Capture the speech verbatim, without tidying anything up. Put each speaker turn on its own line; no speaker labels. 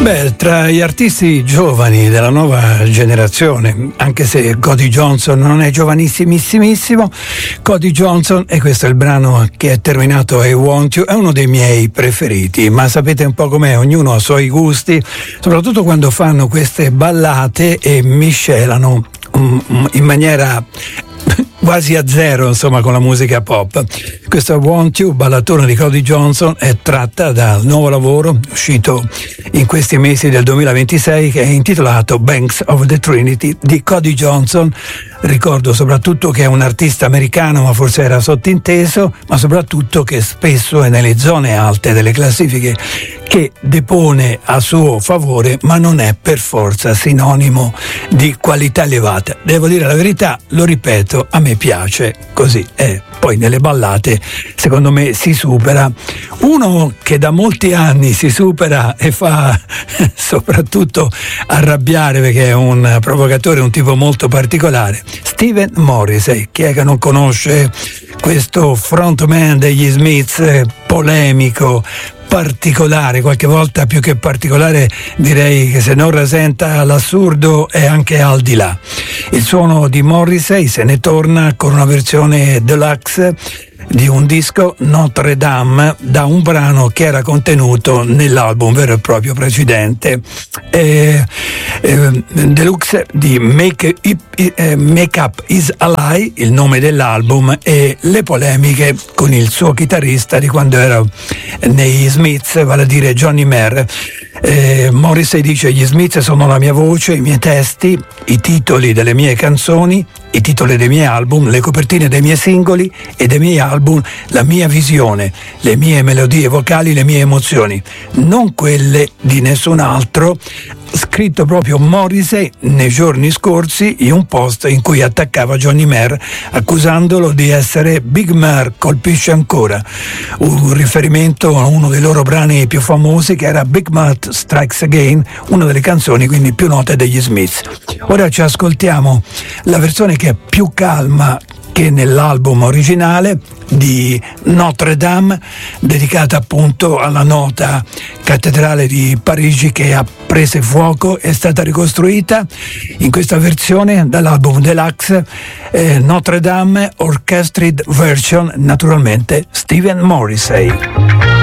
Beh, tra gli artisti giovani della nuova generazione, anche se Cody Johnson non è giovanissimissimo, Cody Johnson, e questo è il brano che è terminato, I Want You, è uno dei miei preferiti, ma sapete un po' com'è, ognuno ha i suoi gusti, soprattutto quando fanno queste ballate e miscelano um, in maniera quasi a zero, insomma, con la musica pop. Questo Want You, ballatona di Cody Johnson, è tratta dal nuovo lavoro uscito in questi mesi del duemilaventisei, che è intitolato Banks of the Trinity di Cody Johnson. Ricordo soprattutto che è un artista americano, ma forse era sottinteso, ma soprattutto che spesso è nelle zone alte delle classifiche, che depone a suo favore, ma non è per forza sinonimo di qualità elevata. Devo dire la verità, lo ripeto, a me piace così, e poi nelle ballate secondo me si supera. Uno che da molti anni si supera e fa soprattutto arrabbiare perché è un provocatore, un tipo molto particolare, Stephen Morrissey. Chi è che non conosce questo frontman degli Smiths, polemico, particolare, qualche volta più che particolare direi che se non rasenta l'assurdo è anche al di là. Il suono di Morrissey se ne torna con una versione deluxe di un disco, Notre Dame, da un brano che era contenuto nell'album vero e proprio precedente, eh, eh, deluxe di Make, It, eh, Make Up Is a Lie, il nome dell'album, e le polemiche con il suo chitarrista di quando era nei Smiths, vale a dire Johnny Marr. Eh, Morrissey dice: gli Smiths sono la mia voce, i miei testi, i titoli delle mie canzoni, i titoli dei miei album, le copertine dei miei singoli e dei miei album, la mia visione, le mie melodie vocali, le mie emozioni, non quelle di nessun altro. Scritto proprio Morrissey nei giorni scorsi in un post in cui attaccava Johnny Marr accusandolo di essere Big Marr colpisce ancora, un riferimento a uno dei loro brani più famosi che era Big Marr Strikes Again, una delle canzoni quindi più note degli Smiths. Ora ci ascoltiamo la versione che è più calma che nell'album originale di Notre Dame, dedicata appunto alla nota cattedrale di Parigi che ha preso fuoco, è stata ricostruita in questa versione dall'album deluxe, eh, Notre Dame Orchestrated Version, naturalmente Stephen Morrissey.